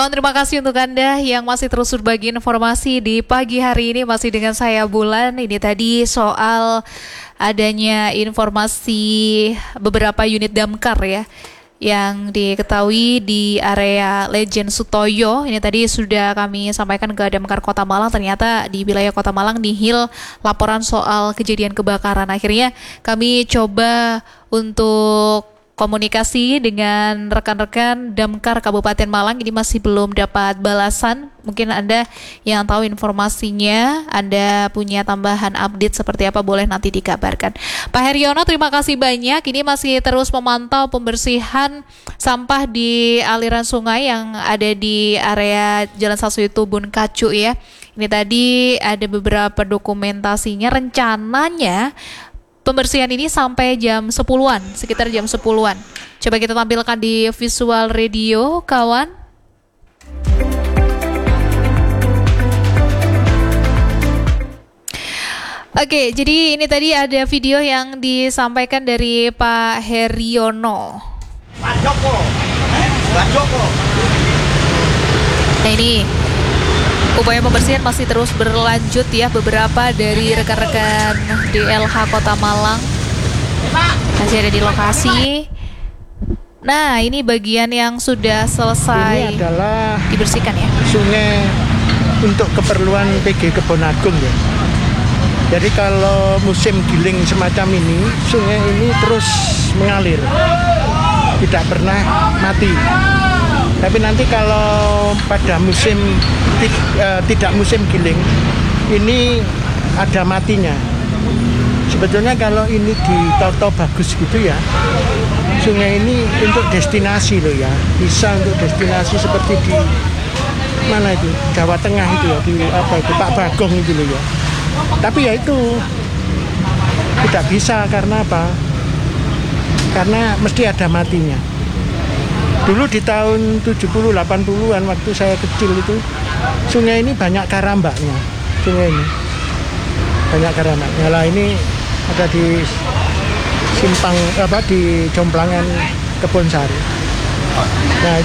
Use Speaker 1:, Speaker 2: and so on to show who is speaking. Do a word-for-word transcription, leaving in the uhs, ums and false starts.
Speaker 1: Kawan, terima kasih untuk Anda yang masih terus berbagi informasi di pagi hari ini, masih dengan saya Bulan. Ini tadi soal adanya informasi beberapa unit damkar ya yang diketahui di area Legend Sutoyo. Ini tadi sudah kami sampaikan ke Damkar Kota Malang. Ternyata di wilayah Kota Malang nihil laporan soal kejadian kebakaran. Akhirnya kami coba untuk komunikasi dengan rekan-rekan Damkar Kabupaten Malang, ini masih belum dapat balasan. Mungkin Anda yang tahu informasinya, Anda punya tambahan update seperti apa, boleh nanti dikabarkan. Pak Heryono, terima kasih banyak. Ini masih terus memantau pembersihan sampah di aliran sungai yang ada di area Jalan Sasuyu Tubun Kacu ya. Ini tadi ada beberapa dokumentasinya, rencananya pembersihan ini sampai jam sepuluhan, sekitar jam sepuluhan. Coba kita tampilkan di visual radio, kawan. Oke, jadi ini tadi ada video yang disampaikan dari Pak Heryono.
Speaker 2: Pak Joko, Pak Joko.
Speaker 1: Nah ini upaya pembersihan masih terus berlanjut ya. Beberapa dari rekan-rekan D L H Kota Malang masih ada di lokasi. Nah ini bagian yang sudah selesai
Speaker 3: ini adalah
Speaker 1: dibersihkan ya.
Speaker 3: Sungai untuk keperluan P G Kebon Agung ya. Jadi kalau musim giling semacam ini, sungai ini terus mengalir, tidak pernah mati. Tapi nanti kalau pada musim uh, tidak musim giling, ini ada matinya. Sebetulnya kalau ini ditata bagus gitu ya, sungai ini untuk destinasi loh ya, bisa untuk destinasi seperti di mana itu Jawa Tengah itu ya, di apa itu Pak Bagong itu loh ya. Tapi ya itu tidak bisa karena apa? Karena mesti ada matinya. Dulu di tahun tujuh puluh delapan puluhan waktu saya kecil itu, sungai ini banyak karambaknya. Sungai ini banyak karambaknya. Lah ini ada di simpang apa di Jomplangan Kebonsari. Nah,